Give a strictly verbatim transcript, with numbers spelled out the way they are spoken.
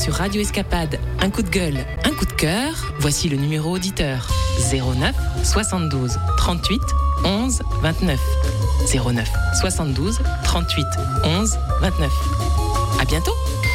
sur Radio Escapade, un coup de gueule, un coup de cœur, voici le numéro auditeur zéro neuf soixante-douze trente-huit onze vingt-neuf. zéro neuf soixante-douze trente-huit onze vingt-neuf. À bientôt!